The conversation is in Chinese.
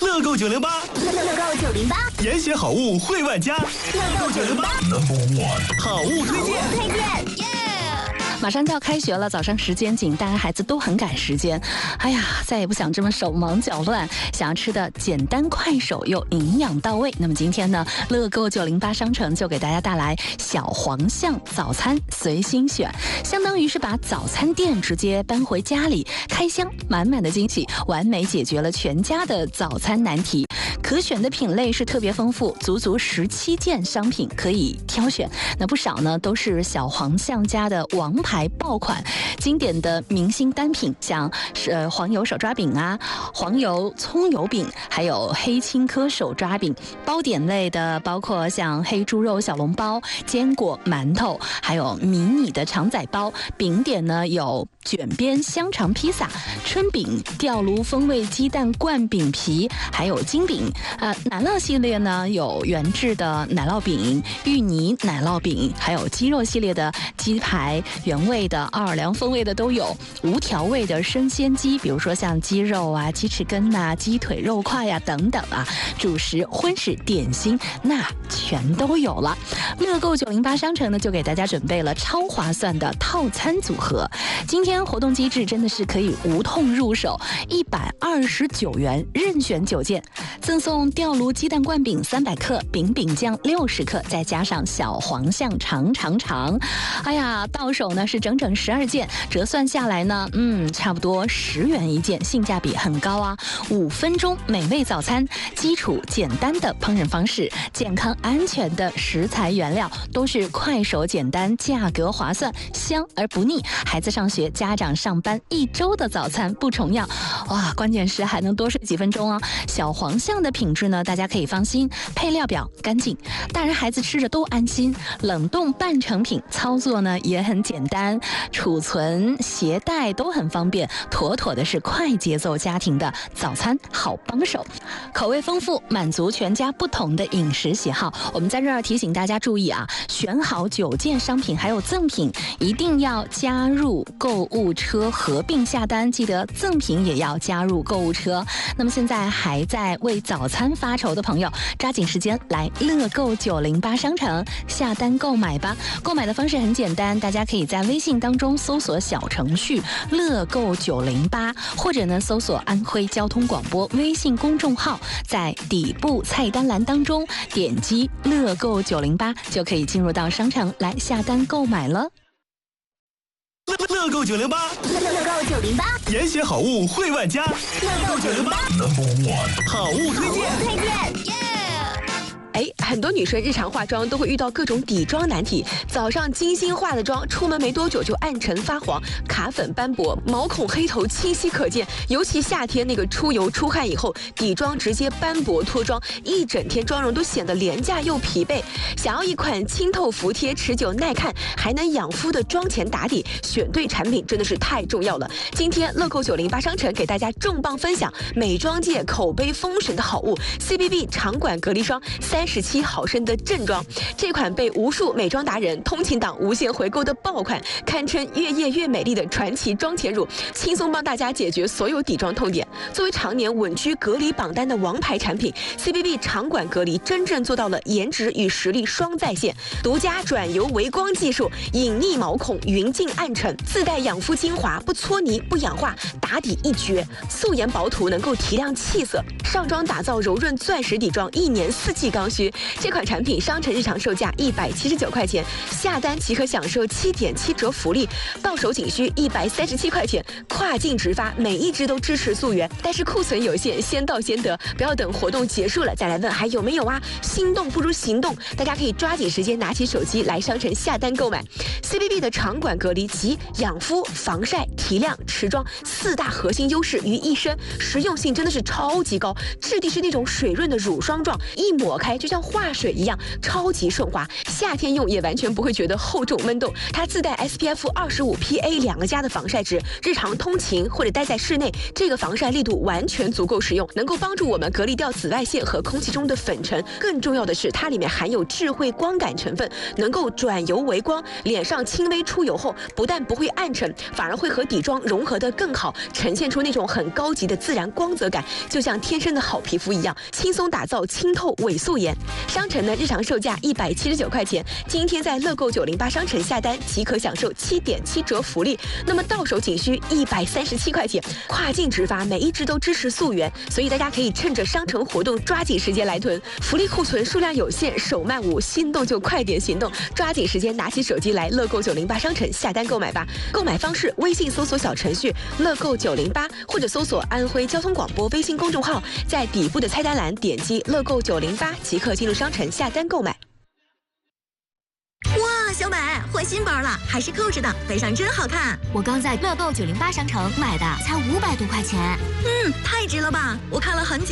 乐购908， 乐购908， 研选好物惠万家，乐购908 No.1好物推荐。 马上就要开学了，早上时间紧，大家孩子都很赶时间。哎呀，再也不想这么手忙脚乱，想要吃的简单快手又营养到位。那么今天呢，乐购908商城就给大家带来小黄象早餐随心选，相当于是把早餐店直接搬回家里，开箱满满的惊喜，完美解决了全家的早餐难题。可选的品类是特别丰富，足足17件商品可以挑选。那不少呢都是小黄象家的王牌爆款，经典的明星单品，像黄油手抓饼啊，黄油葱油饼，还有黑青稞手抓饼。包点类的包括像黑猪肉小笼包、坚果馒头，还有迷你的肠仔包。饼点呢有卷边香肠披萨、春饼、吊炉风味鸡蛋灌饼皮，还有金饼。奶酪系列呢有原制的奶酪饼、芋泥奶酪饼，还有鸡肉系列的鸡排，原味的、奥尔良风味的都有，无调味的生鲜鸡，比如说像鸡肉啊、鸡翅根啊、鸡腿肉块啊等等啊，主食、荤食、点心那全都有了。乐购908商城呢就给大家准备了超划算的套餐组合，今天活动机制真的是可以无痛入手，129元任选9件，赠送吊炉鸡蛋灌饼300克，饼酱60克，再加上小黄象长。哎呀，到手呢是整整12件，折算下来呢，差不多10元一件，性价比很高啊。5分钟美味早餐，基础简单的烹饪方式，健康安全的食材原料，都是快手简单，价格划算，香而不腻。孩子上学，家长上班，1周的早餐不重样。哇，关键是还能多睡几分钟哦。小黄象的品质呢，大家可以放心，配料表干净，大人孩子吃着都安心。冷冻半成品，操作呢也很简单，储存携带都很方便，妥妥的是快节奏家庭的早餐好帮手。口味丰富，满足全家不同的饮食喜好。我们在这儿提醒大家注意啊，选好9件商品还有赠品，一定要加入购物车合并下单，记得赠品也要加入购物车。那么现在还在为早餐发愁的朋友，抓紧时间来乐购908商城下单购买吧。购买的方式很简单，大家可以在微信当中搜索小程序乐购908，或者呢搜索安徽交通广播微信公众号，在底部菜单栏当中点击乐购908，就可以进入到商城来下单购买了。 乐购908， 乐购908， 研选好物惠万家，乐购908 No.1好物推荐。 很多女生日常化妆都会遇到各种底妆难题，早上精心化的妆，出门没多久就暗沉发黄、卡粉斑驳、毛孔黑头清晰可见。尤其夏天那个出油出汗以后，底妆直接斑驳脱妆，一整天妆容都显得廉价又疲惫。想要一款清透服帖、持久耐看，还能养肤的妆前打底，选对产品真的是太重要了。今天乐购908商城给大家重磅分享美妆界口碑封神的好物 CBB 长管隔离霜37毫升的正装，这款被无数美妆达人、通勤党无限回购的爆款，堪称越夜越美丽的传奇妆前乳，轻松帮大家解决所有底妆痛点。作为常年稳居隔离榜单的王牌产品 ，CBB 长管隔离真正做到了颜值与实力双在线，独家转油微光技术，隐匿毛孔，匀净暗沉，自带养肤精华，不搓泥不氧化，打底一绝，素颜薄涂能够提亮气色，上妆打造柔润钻石底妆，1年4季刚需。这款产品商城日常售价179块钱，下单即可享受7.7折福利，到手仅需137块钱，跨境直发，每一支都支持溯源，但是库存有限，先到先得，不要等活动结束了再来问还有没有啊！心动不如行动，大家可以抓紧时间拿起手机来商城下单购买。CBB 的长管隔离集养肤、防晒、提亮、持妆4大核心优势于一身，实用性真的是超级高，质地是那种水润的乳霜状，一抹开就像化水一样，超级顺滑，夏天用也完全不会觉得厚重闷动。它自带 SPF25 PA2个加的防晒值，日常通勤或者待在室内，这个防晒力度完全足够实用，能够帮助我们隔离掉紫外线和空气中的粉尘。更重要的是，它里面含有智慧光感成分，能够转油为光，脸上轻微出油后，不但不会暗沉，反而会和底妆融合得更好，呈现出那种很高级的自然光泽感，就像天生真的好皮肤一样，轻松打造清透伪素颜。商城呢日常售价179块钱，今天在乐购908商城下单即可享受7.7折福利，那么到手仅需137块钱，跨境直发，每一支都支持溯源，所以大家可以趁着商城活动抓紧时间来囤，福利库存数量有限，手慢无，心动就快点行动，抓紧时间拿起手机来乐购908商城下单购买吧。购买方式：微信搜索小程序乐购908，或者搜索安徽交通广播微信公众号，在底部的菜单栏点击乐购908即可进入商城下单购买。 哇，小美换新包了，还是扣着的，背上真好看。我刚在乐购908商城买的，才500多块钱。太值了吧！我看了很久。